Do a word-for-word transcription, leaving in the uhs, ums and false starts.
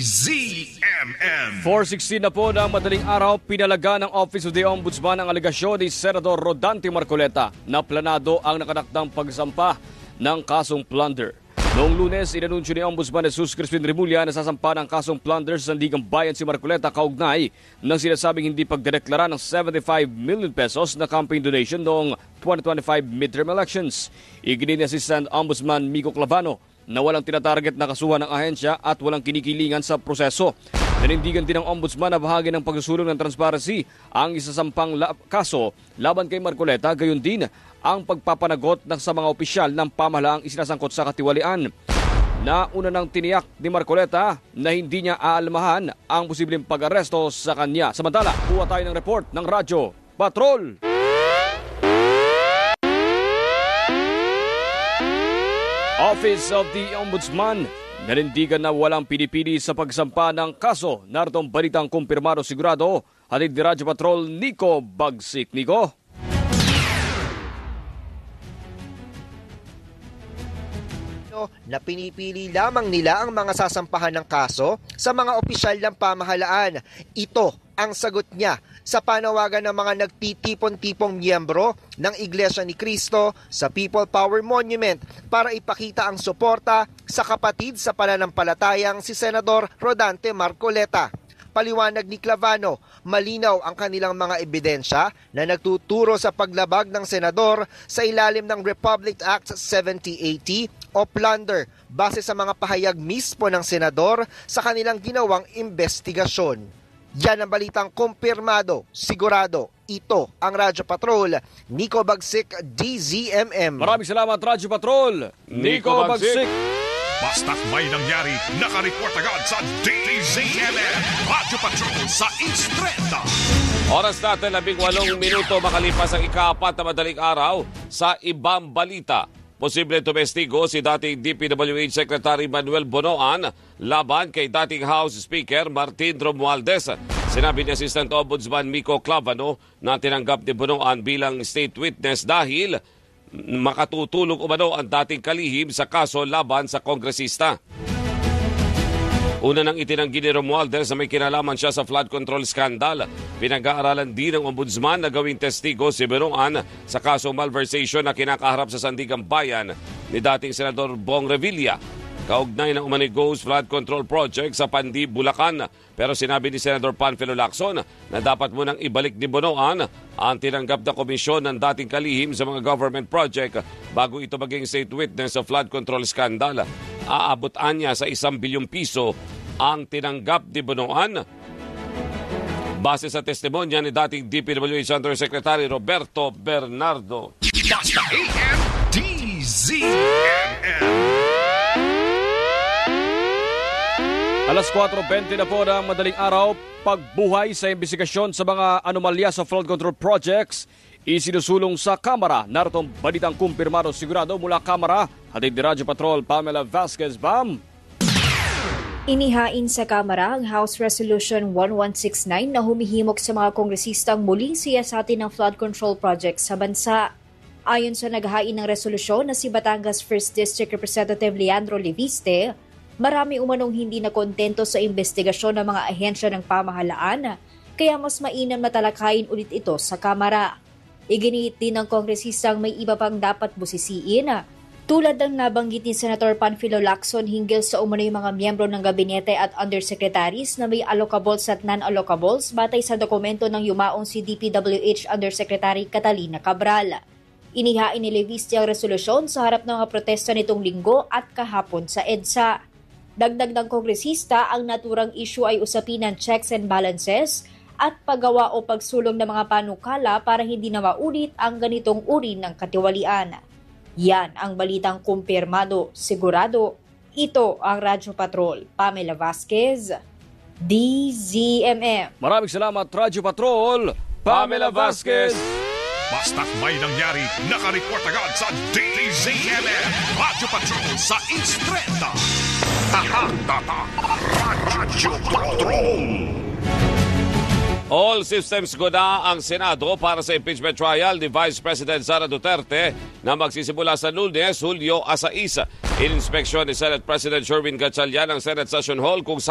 Z M M. four sixteen na po ng madaling araw, pinalaga ng Office of the Ombudsman ang alegasyon ni Senador Rodante Marcoleta na planado ang nakanakdang pagsampa ng kasong plunder. Noong Lunes, inanunsyo ni Ombudsman Jesus Crispin Remulla na sasampa ng kasong plunder sa Sandigang Bayan si Marcoleta kaugnay ng sinasabing hindi pagdedeklara ng seventy-five million pesos na campaign donation noong twenty twenty-five midterm elections. Iginiit ni Assistant Ombudsman Miko Clavano na walang tinatarget na kasuhan ng ahensya at walang kinikilingan sa proseso. Nanindigan din ng Ombudsman na bahagi ng pagsusulong ng transparency ang isasampang la- kaso laban kay Marcoleta, gayon din ang pagpapanagot ng sa mga opisyal ng pamahalaang isinasangkot sa katiwalian. Nauna nang tiniyak ni Marcoleta na hindi niya aalmahan ang posibleng pag-aresto sa kanya. Samantala, kuha tayo ng report ng Radyo Patrol. Office of the Ombudsman, nanindigan na walang pinipili sa pagsampa ng kaso. Narito ang balitang kumpirmado sigurado. Hatid ni Radyo Patrol, Nico Bagsik. Nico? Na pinipili lamang nila ang mga sasampahan ng kaso sa mga opisyal ng pamahalaan. Ito ang sagot niya sa panawagan ng mga nagtitipon-tipong miyembro ng Iglesia ni Cristo sa People Power Monument para ipakita ang suporta sa kapatid sa pananampalatayang si Senador Rodante Marcoleta. Paliwanag ni Clavano, malinaw ang kanilang mga ebidensya na nagtuturo sa paglabag ng senador sa ilalim ng Republic Act seventy eighty o plunder base sa mga pahayag mismo ng senador sa kanilang ginawang investigasyon. Yan ang balitang kumpirmado, sigurado. Ito ang Radyo Patrol, Nico Bagsik, D Z M M. Maraming salamat, Radyo Patrol, Nico, Nico Bagsik. Basta't may nangyari, nakareport agad sa D Z M M. Radyo Patrol sa Instreta. Oras natin, labing walong minuto makalipas ang ikaapat na madaling araw sa ibang balita. Posible tumestigo si dating D P W H Secretary Manuel Bonoan laban kay dating House Speaker Martin Romualdez. Sinabi ni Assistant Ombudsman Miko Clavano na tinanggap ni Bonoan bilang state witness dahil makatutulong umano ang dating kalihim sa kaso laban sa kongresista. Una nang itinanggi ni Romualdez na may kinalaman siya sa flood control scandal. Pinag-aaralan din ng ombudsman na gawing testigo si Bonoan sa kasong malversation na kinakaharap sa Sandigang Bayan ni dating Senador Bong Revilla. Kaugnay ng umani Ghost Flood Control Project sa Pandi, Bulacan. Pero sinabi ni Senador Panfilo Lacson na dapat munang ibalik ni Bonoan ang tinanggap na komisyon ng dating kalihim sa mga government project bago ito maging state witness sa flood control scandal. Aabutan niya sa isang bilyong piso ang tinanggap ni Bonoan. Base sa testimonya ni dating D P W H Undersecretary Roberto Bernardo. Basta A M D Z M M. Alas kwatro twenty na po ng madaling araw, pagbuhay sa investigasyon sa mga anomalya sa flood control projects, isinusulong sa Kamara. Narito ang balitang kumpirmado sigurado mula Kamara. Hatid ni Radyo Patrol, Pamela Vasquez. Bam! Inihain sa Kamara ang House Resolution eleven sixty-nine na humihimok sa mga kongresistang muling siyasatin ng flood control projects sa bansa. Ayon sa naghain ng resolusyon na si Batangas first District Representative Leandro Leviste, marami umanong hindi na kontento sa investigasyon ng mga ahensya ng pamahalaan, kaya mas mainam na talakayin ulit ito sa Kamara. Iginiit din ng kongresistang may iba pang dapat busisiin, tulad ng nabanggit ni Senator Panfilo Lacson hinggil sa umano'y mga miyembro ng gabinete at undersecretaries na may allocables at non-allocables batay sa dokumento ng yumaong si D P W H Undersecretary Catalina Cabral. Inihain ni Leviste ang resolusyon sa harap ng mga protesta nitong linggo at kahapon sa EDSA. Dagdag ng kongresista, ang naturang issue ay usapin ng checks and balances at paggawa o pagsulong ng mga panukala para hindi na maulit ang ganitong uri ng katiwalian. Yan ang balitang kumpirmado, sigurado. Ito ang Radyo Patrol, Pamela Vasquez, D Z M M. Maraming salamat, Radyo Patrol, Pamela Vasquez. Basta't may nangyari, nakareport agad sa D Z M M. Radyo Patrol sa Instreta. Tatak-tatak, Radyo Patrol. All systems go na ang Senado para sa impeachment trial ni Vice President Sara Duterte na magsisimula sa Lunes, Hulyo six. In-inspeksyon ni Senate President Sherwin Gatchalian ang Senate Session Hall kung